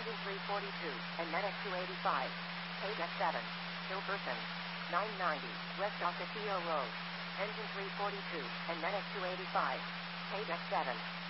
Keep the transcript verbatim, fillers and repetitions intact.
Engine three forty-two, and Medic two eighty-five. Page X seven. Hilversum. nine ninety, West Ocotillo Road. Engine three forty-two, and Medic two eighty-five. Page X seven.